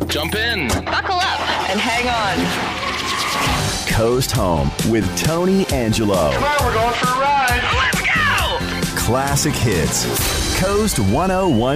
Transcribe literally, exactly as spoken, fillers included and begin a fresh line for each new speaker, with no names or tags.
Jump in.
Buckle up and hang on.
Coast Home with Tony Angelo.
Come on, we're going for a ride.
Let's go!
Classic hits. Coast one oh one.